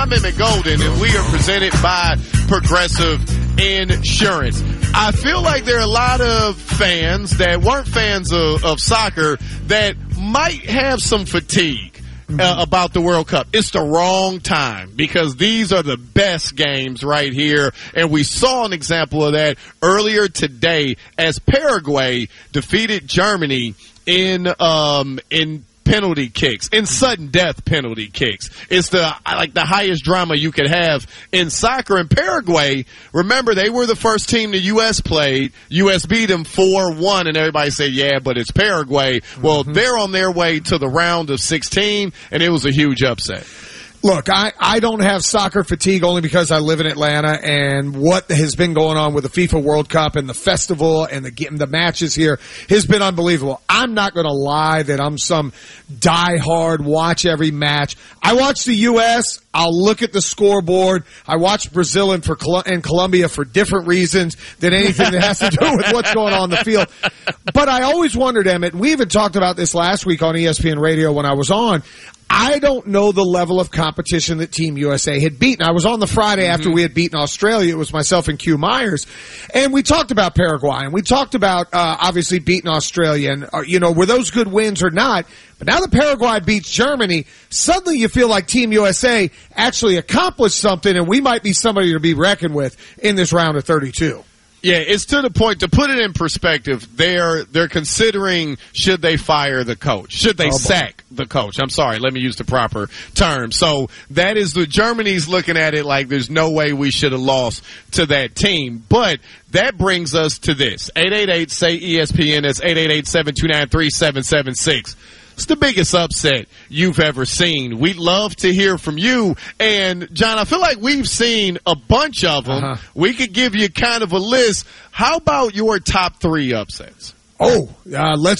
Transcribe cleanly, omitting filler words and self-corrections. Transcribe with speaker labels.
Speaker 1: I'm Emmett Golden, and we are presented by Progressive Insurance. I feel like there are a lot of fans that weren't fans of soccer that might have some fatigue about the World Cup. It's the wrong time because these are the best games right here, and we saw an example of that earlier today as Paraguay defeated Germany in penalty kicks, in sudden death penalty kicks. It's the highest drama you could have in soccer. In Paraguay, remember, they were the first team the U.S. played. U.S. beat them 4-1, and everybody said, yeah, but it's Paraguay. Well, they're on their way to the round of 16, and it was a huge upset.
Speaker 2: Look, I don't have soccer fatigue only because I live in Atlanta, and what has been going on with the FIFA World Cup and the festival and the matches here has been unbelievable. I'm not going to lie that I'm some diehard watch every match. I watch the U.S., I'll look at the scoreboard. I watch Brazil and Colombia for different reasons than anything that has to do with what's going on in the field. But I always wondered, Emmett, we even talked about this last week on ESPN Radio when I was on, I don't know the level of competition that Team USA had beaten. I was on the Friday after we had beaten Australia. It was myself and Q Myers. And we talked about Paraguay, and we talked about, obviously beating Australia, and, were those good wins or not? But now that Paraguay beats Germany, suddenly you feel like Team USA actually accomplished something, and we might be somebody to be reckoned with in this round of 32.
Speaker 1: Yeah, it's to the point, to put it in perspective, they're considering should they fire the coach? Should they sack the coach? I'm sorry, let me use the proper term. So that is Germany's looking at it like there's no way we should have lost to that team. But that brings us to this. 888-SAY-ESPN, that's 888-729-3776. It's the biggest upset you've ever seen. We'd love to hear from you. And, John, I feel like we've seen a bunch of them. We could give you kind of a list. How about your top 3 upsets?
Speaker 2: Let's